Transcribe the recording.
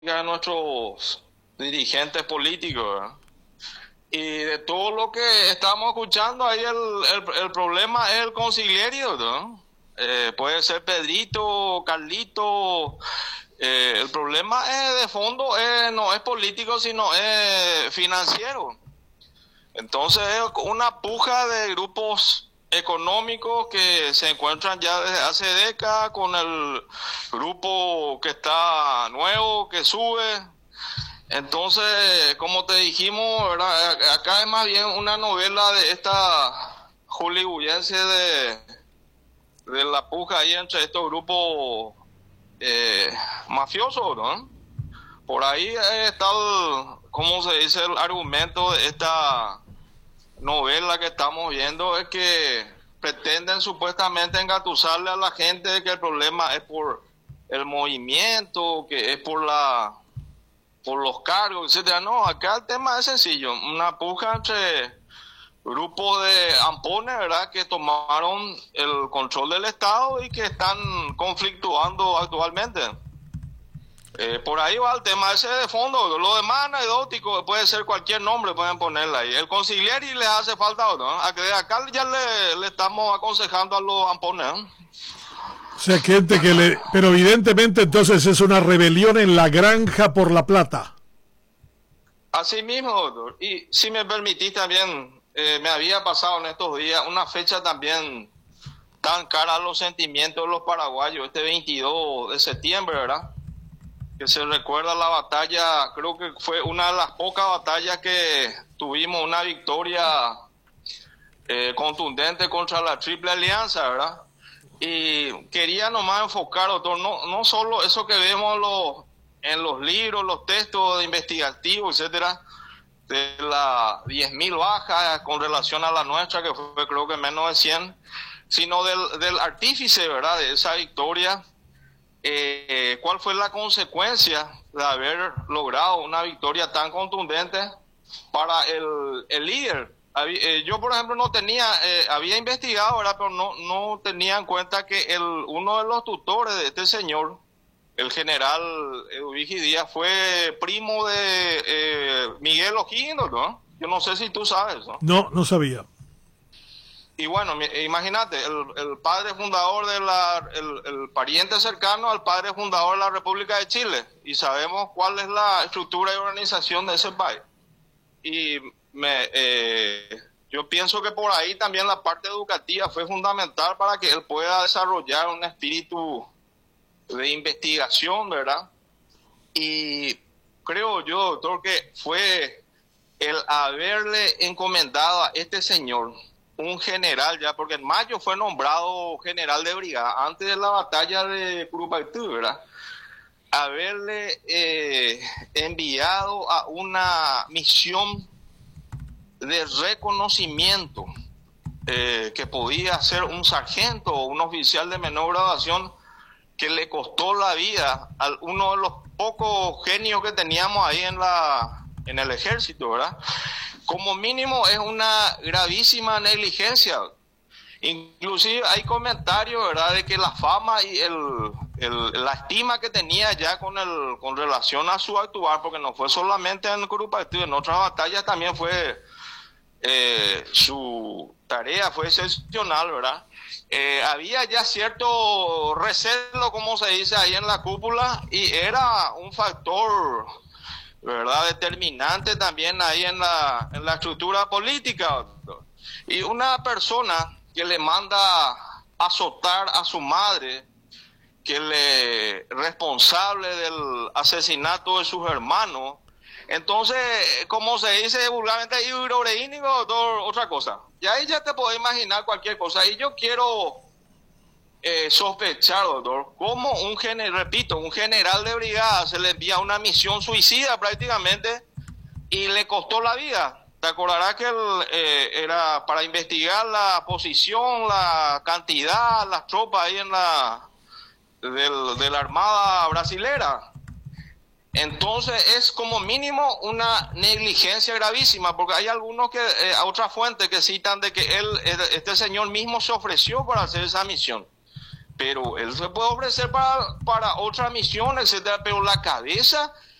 de nuestros dirigentes políticos, ¿verdad? Y de todo lo que estamos escuchando ahí, el problema es el consiglierio, ¿no? Puede ser Pedrito, Carlito. El problema es de fondo, no es político, sino es financiero. Entonces es una puja de grupos económicos que se encuentran ya desde hace décadas con el grupo que está nuevo, que sube. Entonces, como te dijimos, ¿verdad? Acá es más bien una novela de esta hollywoodense de la puja ahí entre estos grupos mafiosos, ¿no? Por ahí está ¿cómo se dice? El argumento de esta novela que estamos viendo es que pretenden supuestamente engatusarle a la gente de que el problema es por el movimiento, que es por los cargos, etcétera. No, acá el tema es sencillo, una puja entre grupos de ampones, ¿verdad?, que tomaron el control del Estado y que están conflictuando actualmente. Por ahí va el tema ese de fondo. Lo demás anecdótico, puede ser cualquier nombre, pueden ponerle ahí. El consigliere le hace falta, ¿no? Acá ya le estamos aconsejando a los ampones, ¿no? O sea, gente que le... Pero evidentemente entonces es una rebelión en la granja por la plata. Así mismo, doctor. Y si me permitís también, me había pasado en estos días una fecha también tan cara a los sentimientos de los paraguayos, este 22 de septiembre, ¿verdad? Que se recuerda la batalla, creo que fue una de las pocas batallas que tuvimos una victoria contundente contra la Triple Alianza, ¿verdad? Y quería nomás enfocar, doctor, no solo eso que vemos en los libros, los textos investigativos, etcétera, de las 10.000 bajas con relación a la nuestra, que fue creo que menos de 100, sino del artífice, ¿verdad?, de esa victoria. ¿Cuál fue la consecuencia de haber logrado una victoria tan contundente para el líder? Yo, por ejemplo, no tenía, había investigado, ¿verdad?, pero no tenía en cuenta que uno de los tutores de este señor, el general Eduvigi Díaz, fue primo de Miguel O'Higgins, ¿no? Yo no sé si tú sabes, ¿no? No, no sabía. Y bueno, imagínate, el padre fundador el pariente cercano al padre fundador de la República de Chile, y sabemos cuál es la estructura y organización de ese país. Y yo pienso que por ahí también la parte educativa fue fundamental para que él pueda desarrollar un espíritu de investigación, ¿verdad? Y creo yo, doctor, que fue el haberle encomendado a este señor, un general ya, porque en mayo fue nombrado general de brigada, antes de la batalla de Curupaytú, ¿verdad? Haberle enviado a una misión de reconocimiento que podía ser un sargento o un oficial de menor graduación, que le costó la vida a uno de los pocos genios que teníamos ahí en el ejército, ¿verdad? Como mínimo es una gravísima negligencia. Inclusive hay comentarios, ¿verdad?, de que la fama y la estima que tenía ya con relación a su actuar, porque no fue solamente en Curupaytú, en otras batallas también fue su tarea fue excepcional, ¿verdad? Había ya cierto recelo, como se dice ahí en la cúpula, y era un factor, ¿verdad?, determinante también ahí en la estructura política. Y una persona que le manda azotar a su madre, que le responsable del asesinato de sus hermanos, entonces, como se dice vulgarmente, otra cosa. Y ahí ya te podés imaginar cualquier cosa. Y yo quiero sospechar, doctor, cómo un general de brigada se le envía una misión suicida prácticamente y le costó la vida. Te acordarás que era para investigar la posición, la cantidad, las tropas ahí de la Armada brasilera. Entonces es como mínimo una negligencia gravísima, porque hay algunos a otras fuentes que citan de que este señor mismo se ofreció para hacer esa misión, pero él se puede ofrecer para otra misión, etcétera, pero la cabeza